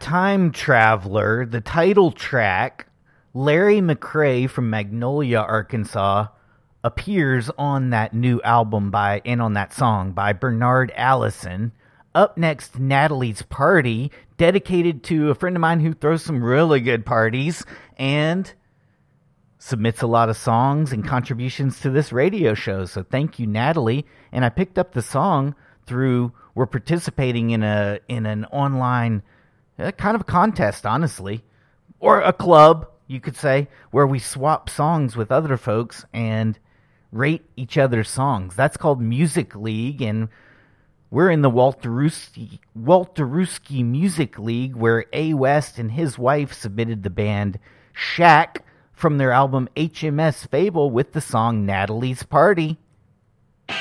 Time Traveler, the title track, Larry McCray from Magnolia, Arkansas, appears on that new album and on that song by Bernard Allison. Up next, Natalie's Party, dedicated to a friend of mine who throws some really good parties and submits a lot of songs and contributions to this radio show. So thank you, Natalie. And I picked up the song we're participating in an online kind of a contest, honestly, or a club, you could say, where we swap songs with other folks and rate each other's songs. That's called Music League, and we're in the Walteruski Music League, where A. West and his wife submitted the band Shaq from their album HMS Fable with the song Natalie's Party.